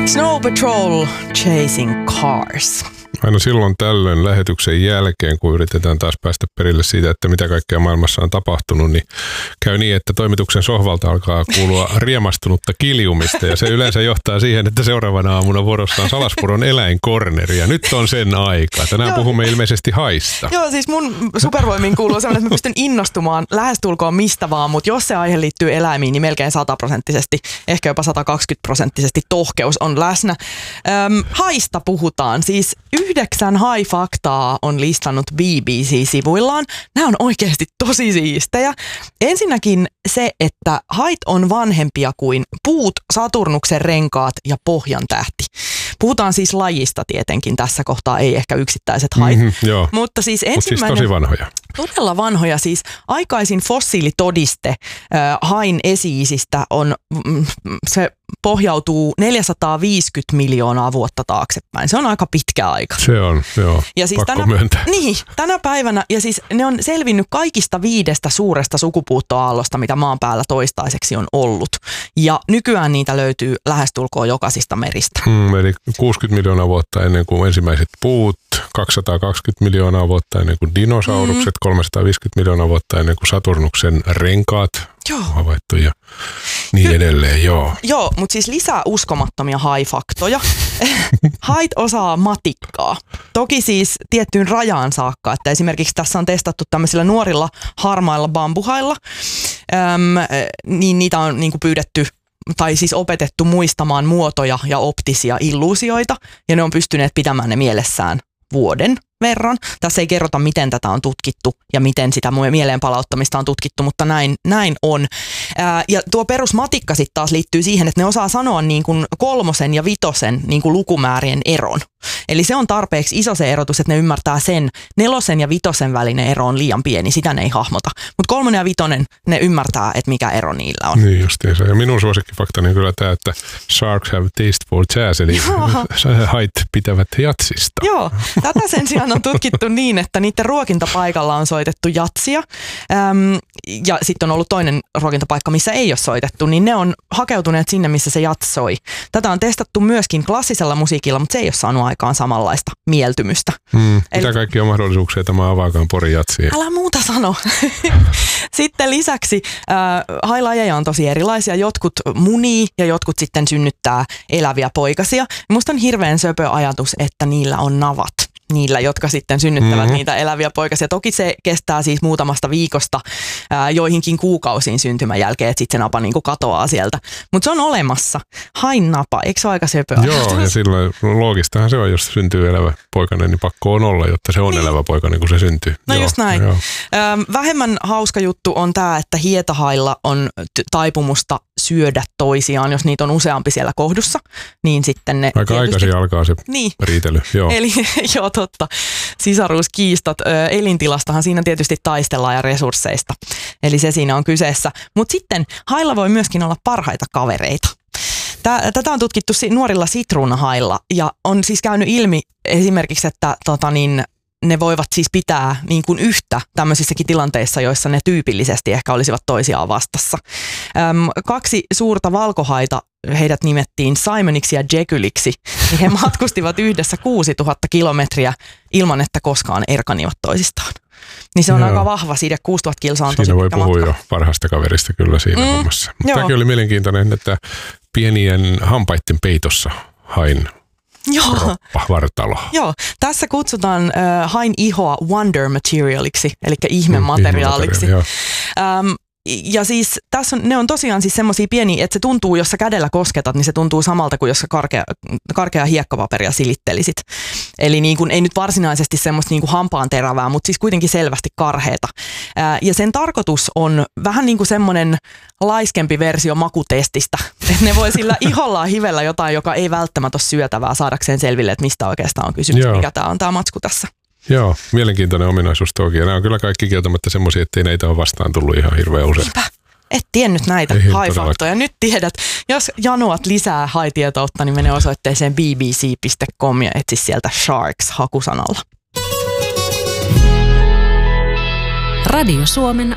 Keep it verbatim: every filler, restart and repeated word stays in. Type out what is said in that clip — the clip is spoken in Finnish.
Snow Patrol, Chasing Cars. Aina silloin tällöin lähetyksen jälkeen, kun yritetään taas päästä perille siitä, että mitä kaikkea maailmassa on tapahtunut, niin käy niin, että toimituksen sohvalta alkaa kuulua riemastunutta kiljumista, ja se yleensä johtaa siihen, että seuraavana aamuna vuorossa on Salaspuron eläinkorneri, ja nyt on sen aika. Tänään puhumme ilmeisesti haista. Joo, siis mun supervoimiin kuuluu sellainen, että mä pystyn innostumaan lähestulkoon mistä vaan, mutta jos se aihe liittyy eläimiin, niin melkein sataprosenttisesti, ehkä jopa satakaksikymmentä prosenttisesti tohkeus on läsnä. Öm, haista puhutaan, siis Yhdeksän hai-faktaa on listannut B B C-sivuillaan. Nämä on oikeasti tosi siistejä. Ensinnäkin se, että hait on vanhempia kuin puut, Saturnuksen renkaat ja pohjan tähti. Puhutaan siis lajista tietenkin tässä kohtaa, ei ehkä yksittäiset hait. Mm-hmm, joo. Mutta siis Mut ensimmäinen... siis tosi vanhoja. Todella vanhoja. Siis aikaisin fossiilitodiste äh, hain esi-isistä on, mm, se pohjautuu neljäsataaviisikymmentä miljoonaa vuotta taaksepäin. Se on aika pitkä aika. Se on, joo. Ja siis pakko tänä, myöntää. Niin, tänä päivänä, ja siis ne on selvinnyt kaikista viidestä suuresta sukupuuttoaallosta, mitä maan päällä toistaiseksi on ollut. Ja nykyään niitä löytyy lähestulkoon jokaisista meristä. Hmm, eli kuusikymmentä miljoonaa vuotta ennen kuin ensimmäiset puut, kaksisataakaksikymmentä miljoonaa vuotta ennen kuin dinosaurukset, mm. kolmesataaviisikymmentä miljoonaa vuotta ennen kuin Saturnuksen renkaat Joo. havaittu ja niin Ky- edelleen, joo. Joo, mutta siis lisää uskomattomia haifaktoja. Hait osaa matikkaa. Toki siis tiettyyn rajaan saakka, että esimerkiksi tässä on testattu tämmöisillä nuorilla harmailla bambuhailla, Öm, niin niitä on niinku pyydetty tai siis opetettu muistamaan muotoja ja optisia illuusioita, ja ne on pystyneet pitämään ne mielessään vuoden verran. Tässä ei kerrota, miten tätä on tutkittu ja miten sitä mieleen palauttamista on tutkittu, mutta näin, näin on. Ää, ja tuo perusmatikka sitten taas liittyy siihen, että ne osaa sanoa niin kuin kolmosen ja vitosen niin kuin lukumäärien eron. Eli se on tarpeeksi iso se erotus, että ne ymmärtää sen. Nelosen ja vitosen välinen ero on liian pieni, sitä ne ei hahmota. Mutta kolmonen ja vitonen, ne ymmärtää, että mikä ero niillä on. Niin justiinsa. Ja minun suosikkifaktani on kyllä tämä, että sharks have taste for jazz, eli hait pitävät jatsista. Joo, tätä sen sijaan on tutkittu niin, että niiden ruokintapaikalla on soitettu jatsia. Äm, ja sitten on ollut toinen ruokintapaikka, missä ei ole soitettu, niin ne on hakeutuneet sinne, missä se jats soi. Tätä on testattu myöskin klassisella musiikilla, mutta se ei ole saanut aikaan samanlaista mieltymystä. Hmm, Eli... Mitä kaikkia mahdollisuuksia tämä avaakaan Porin jatsiin? Älä muuta sano. Sitten lisäksi äh, hailajeja on tosi erilaisia. Jotkut munii ja jotkut sitten synnyttää eläviä poikasia. Musta on hirveän söpö ajatus, että niillä on navat. Niillä, jotka sitten synnyttävät mm-hmm. niitä eläviä poikasia. Toki se kestää siis muutamasta viikosta ää, joihinkin kuukausiin syntymän jälkeen, että sitten se napa niinku katoaa sieltä. Mutta se on olemassa. Hain napa, eikö se ole aika söpöä? Joo, ja silloin loogistahan se on, jos syntyy elävä poikainen, niin pakko on olla, jotta se on niin. elävä poikainen, kun se syntyy. No joo, just näin. Joo. Öm, vähemmän hauska juttu on tämä, että hietahailla on t- taipumusta syödä toisiaan, jos niitä on useampi siellä kohdussa, niin sitten ne... Aika tietysti... aikaisin alkaa se niin. riitely, joo. Eli joo, totta. Sisaruuskiistat. Ö, elintilastahan siinä tietysti taistellaan ja resursseista. Eli se siinä on kyseessä. Mutta sitten hailla voi myöskin olla parhaita kavereita. Tätä on tutkittu nuorilla sitruunahailla ja on siis käynyt ilmi esimerkiksi, että tota niin, ne voivat siis pitää niin kuin yhtä tämmöisissäkin tilanteissa, joissa ne tyypillisesti ehkä olisivat toisiaan vastassa. Öm, kaksi suurta valkohaita, heidät nimettiin Simoniksi ja Jekyliksi, niin he matkustivat yhdessä kuusituhatta kilometriä ilman, että koskaan erkanivat toisistaan. Niin se on Joo. aika vahva side, kuusituhatta kilsaa on tosi siinä voi pitkä puhua matka. jo parhaasta kaverista kyllä siinä mm, hommassa. Tämäkin oli mielenkiintoinen, että pienien hampaiden peitossa hain Joo. kroppa, vartalo. Joo, tässä kutsutaan äh, hain ihoa wonder materialiksi, eli ihmemateriaaliksi. Mm, ähm, ja siis tässä on, ne on tosiaan siis semmoisia pieniä, että se tuntuu, jos sä kädellä kosketat, niin se tuntuu samalta kuin jos sä karkea, karkea hiekkapaperia silittelisit. Eli niin kuin, ei nyt varsinaisesti semmoista niin kuin hampaan terävää, mutta siis kuitenkin selvästi karheeta. Ää, ja sen tarkoitus on vähän niin kuin semmoinen laiskempi versio makutestistä. Että ne voi sillä ihollaan hivellä jotain, joka ei välttämättä ole syötävää saadakseen selville, että mistä oikeastaan on kysymys, Joo. mikä tämä on tämä matsku tässä. Joo, mielenkiintoinen ominaisuus toki. Ja nämä on kyllä kaikki kieltämättä semmoisia, ettei näitä ole vastaan tullut ihan hirveän usein. Niinpä. Et tiennyt näitä haifaktoja. Nyt tiedät, jos janoat lisää haitietoutta, niin mene osoitteeseen b b c piste com ja etsi sieltä Sharks hakusanalla. Radio Suomen